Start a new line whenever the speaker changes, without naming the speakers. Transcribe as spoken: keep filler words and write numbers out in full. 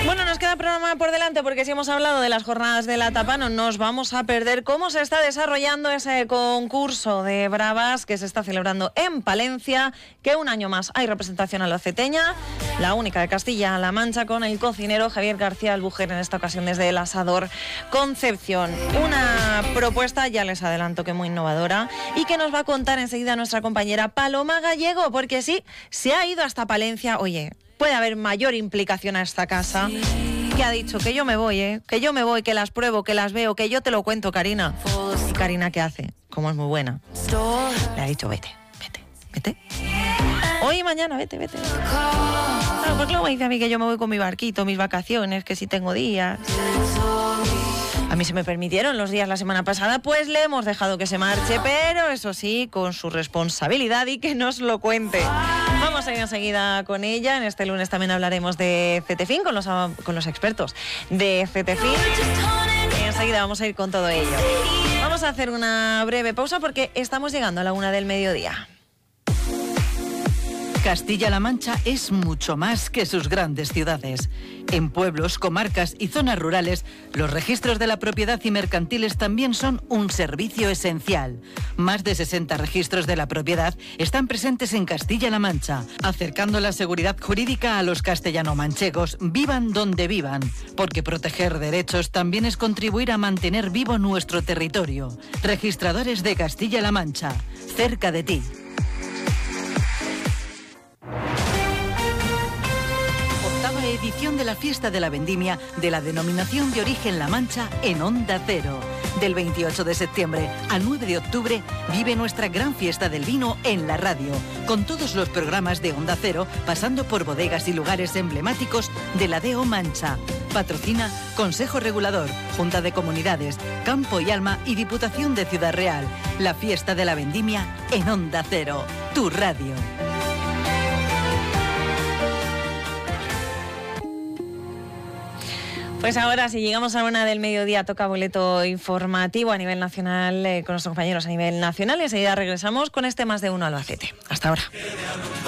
Bueno, nos queda programa por delante porque si hemos hablado de las jornadas de la etapa no nos vamos a perder cómo se está desarrollando ese concurso de bravas que se está celebrando en Palencia, que un año más hay representación albaceteña, la única de Castilla-La Mancha, con el cocinero Javier García Albujer, en esta ocasión desde el Asador Concepción. Una propuesta, ya les adelanto, que muy innovadora y que nos va a contar enseguida nuestra compañera Paloma Gallego, porque sí, se ha ido hasta Palencia. Oye, puede haber mayor implicación a esta casa, que ha dicho que yo me voy, ¿eh? que yo me voy, que las pruebo, que las veo, que yo te lo cuento, Karina. ¿Y Karina qué hace? Como es muy buena, le ha dicho vete, vete, vete. Hoy y mañana, vete, vete. Claro, pues luego me dice a mí que yo me voy con mi barquito, mis vacaciones, que si tengo días. A mí se me permitieron los días la semana pasada, pues le hemos dejado que se marche, pero eso sí, con su responsabilidad y que nos lo cuente. Vamos a ir enseguida con ella. En este lunes también hablaremos de Cetefin con los, con los expertos de Cetefin. Y enseguida vamos a ir con todo ello. Vamos a hacer una breve pausa porque estamos llegando a la una del mediodía.
Castilla-La Mancha es mucho más que sus grandes ciudades. En pueblos, comarcas y zonas rurales, los registros de la propiedad y mercantiles también son un servicio esencial. Más de sesenta registros de la propiedad están presentes en Castilla-La Mancha, acercando la seguridad jurídica a los castellano-manchegos, vivan donde vivan, porque proteger derechos también es contribuir a mantener vivo nuestro territorio. Registradores de Castilla-La Mancha, cerca de ti. Edición de la Fiesta de la Vendimia de la Denominación de Origen La Mancha en Onda Cero. Del veintiocho de septiembre al nueve de octubre vive nuestra gran fiesta del vino en la radio, con todos los programas de Onda Cero, pasando por bodegas y lugares emblemáticos de la D O Mancha. Patrocina Consejo Regulador, Junta de Comunidades, Campo y Alma y Diputación de Ciudad Real. La Fiesta de la Vendimia en Onda Cero, tu radio.
Pues ahora, si llegamos a una del mediodía, toca boleto informativo a nivel nacional, eh, con nuestros compañeros a nivel nacional, y enseguida regresamos con este Más de Uno Albacete. Hasta ahora.